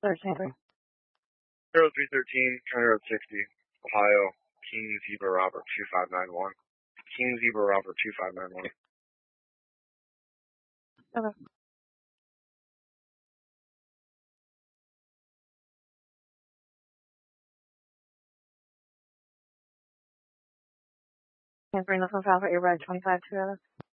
Thursday. 0313, County Road 60, Ohio, King Zebra Robert 2591. King Zebra Robert 2591. Okay. Answering the phone file for Air Ride 25 2.